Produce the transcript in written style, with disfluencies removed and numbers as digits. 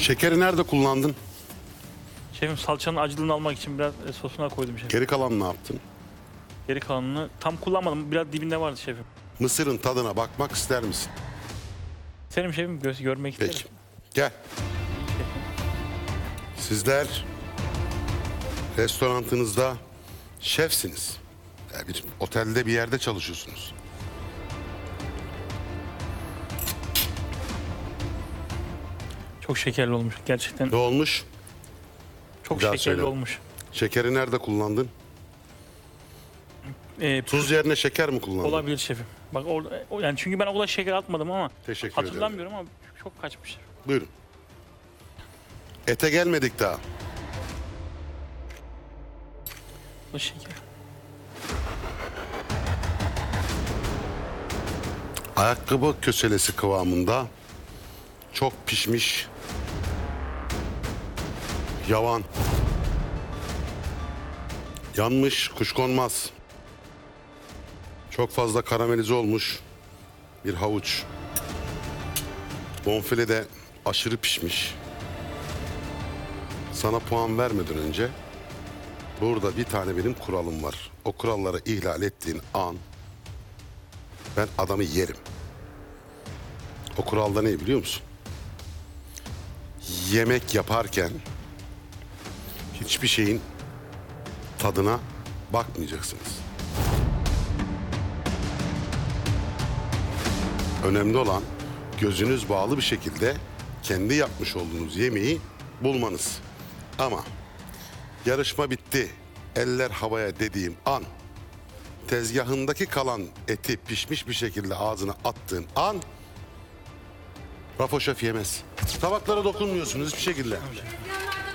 Şekeri nerede kullandın? Şefim salçanın acılığını almak için biraz sosuna koydum şefim. Geri kalanını ne yaptın? Geri kalanını tam kullanmadım. Biraz dibinde vardı şefim. Mısırın tadına bakmak ister misin? Senin şefim görmek isterim. Peki. Gel. Sizler restoranınızda şefsiniz. Yani bir otelde bir yerde çalışıyorsunuz. Çok şekerli olmuş gerçekten. Ne olmuş? Çok Bir daha şekerli söyle. olmuş. Şekeri nerede kullandın? Tuz Tuz yerine şeker mi kullandın? olabilir şefim. Bak orada yani çünkü ben o kadar şeker atmadım ama Teşekkür hatırlamıyorum ama çok kaçmış. Buyurun. Ete gelmedik daha. Bu şeker. Ayakkabı köselesi kıvamında çok pişmiş yavan yanmış kuşkonmaz çok fazla karamelize olmuş bir havuç bonfile de aşırı pişmiş. Sana puan vermeden önce burada bir tane benim kuralım var. O kuralları ihlal ettiğin an ben adamı yerim. O kuralda ne biliyor musun? Yemek yaparken hiçbir şeyin tadına bakmayacaksınız. Önemli olan gözünüz bağlı bir şekilde kendi yapmış olduğunuz yemeği bulmanız. Ama yarışma bitti, eller havaya dediğim an, tezgahındaki kalan eti pişmiş bir şekilde ağzına attığın an, Rafo Şef yemez. Tabaklara dokunmuyorsunuz hiçbir şekilde.